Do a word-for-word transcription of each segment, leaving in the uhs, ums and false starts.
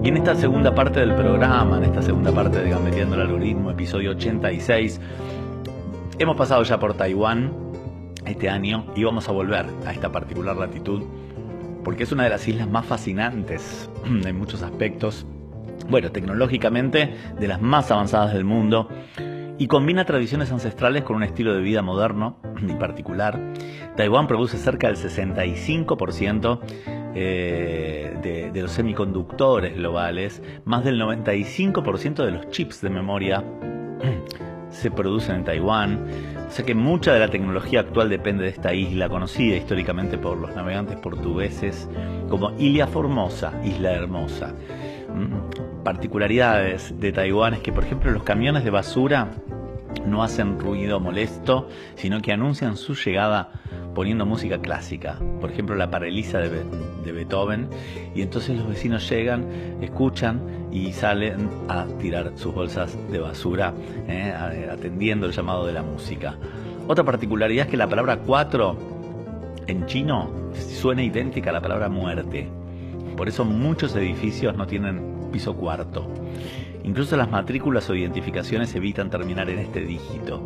Y en esta segunda parte del programa, en esta segunda parte de Gambeteando el Algoritmo, episodio ochenta y seis, hemos pasado ya por Taiwán este año y vamos a volver a esta particular latitud porque es una de las islas más fascinantes en muchos aspectos, bueno, tecnológicamente de las más avanzadas del mundo, y combina tradiciones ancestrales con un estilo de vida moderno y particular. Taiwán produce cerca del sesenta y cinco por ciento eh, de, de los semiconductores globales, más del noventa y cinco por ciento de los chips de memoria se producen en Taiwán. O sea que mucha de la tecnología actual depende de esta isla, conocida históricamente por los navegantes portugueses como Ilha Formosa, Isla Hermosa. Particularidades de Taiwán es que, por ejemplo, los camiones de basura no hacen ruido molesto, sino que anuncian su llegada poniendo música clásica, por ejemplo la Paralisa de, Be de Beethoven, y entonces los vecinos llegan, escuchan y salen a tirar sus bolsas de basura, eh, atendiendo el llamado de la música. Otra particularidad es que la palabra cuatro en chino suena idéntica a la palabra muerte, por eso muchos edificios no tienen piso cuarto. Incluso las matrículas o identificaciones evitan terminar en este dígito.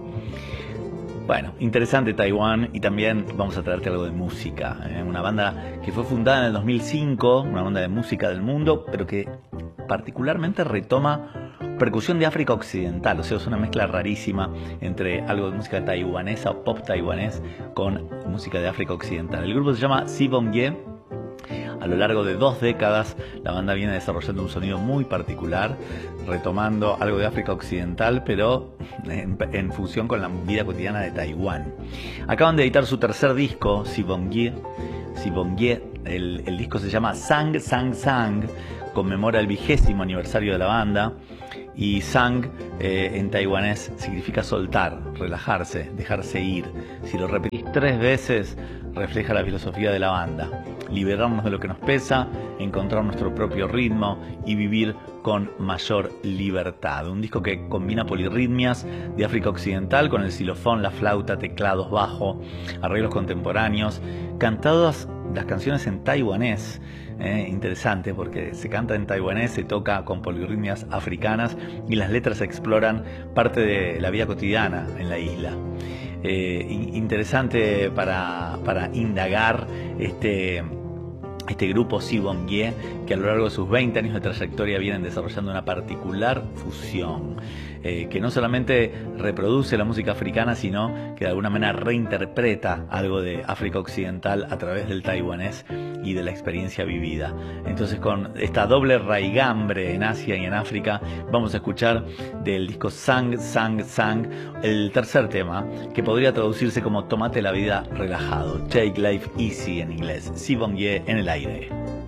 Bueno, interesante Taiwán, y también vamos a traerte algo de música. ¿eh? Una banda que fue fundada en el dos mil cinco, una banda de música del mundo, pero que particularmente retoma percusión de África Occidental. O sea, es una mezcla rarísima entre algo de música taiwanesa o pop taiwanés con música de África Occidental. El grupo se llama Si Bom Ye. A lo largo de dos décadas, la banda viene desarrollando un sonido muy particular, retomando algo de África Occidental, pero en, en fusión con la vida cotidiana de Taiwán. Acaban de editar su tercer disco, Si Bom Ye. Si Bom Ye, el, el disco se llama Sang Sang Sang, conmemora el vigésimo aniversario de la banda, y Sang eh, en taiwanés significa soltar, relajarse, dejarse ir. Si lo repetís tres veces, refleja la filosofía de la banda: liberarnos de lo que nos pesa, encontrar nuestro propio ritmo y vivir con mayor libertad. Un disco que combina polirritmias de África Occidental con el xilofón, la flauta, teclados, bajo, arreglos contemporáneos, cantadas las canciones en taiwanés. Eh, interesante porque se canta en taiwanés, se toca con polirritmias africanas y las letras exploran parte de la vida cotidiana en la isla. Eh, interesante para, para indagar este, este grupo Si Bom Ye, que a lo largo de sus veinte años de trayectoria vienen desarrollando una particular fusión, eh, que no solamente reproduce la música africana, sino que de alguna manera reinterpreta algo de África Occidental a través del taiwanés y de la experiencia vivida. Entonces, con esta doble raigambre en Asia y en África, vamos a escuchar del disco Sang Sang Sang el tercer tema, que podría traducirse como Tómate la vida relajado, Take Life Easy en inglés. Si Bom Ye en el aire.